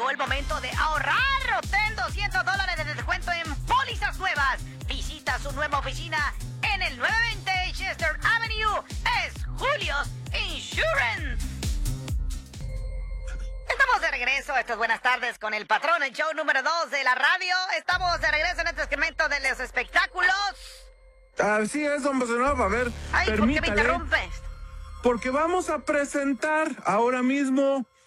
Llegó el momento de ahorrar. Obtén $200 de descuento en pólizas nuevas. Visita su nueva oficina en el 920 Chester Avenue. Es Julio's Insurance. Estamos de regreso. Esto es Buenas Tardes con el Patrón, el show número 2 de la radio. Estamos de regreso en este segmento de los espectáculos. Así es, don Bosanova. A ver, ay, ¿por qué me interrumpes? Porque vamos a presentar ahora mismo